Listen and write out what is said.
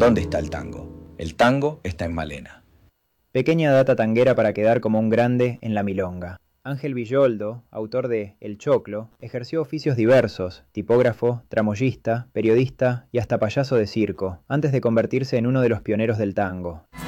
¿Dónde está el tango? El tango está en Malena. Pequeña data tanguera para quedar como un grande en la milonga. Ángel Villoldo, autor de El Choclo, ejerció oficios diversos, tipógrafo, tramoyista, periodista y hasta payaso de circo, antes de convertirse en uno de los pioneros del tango.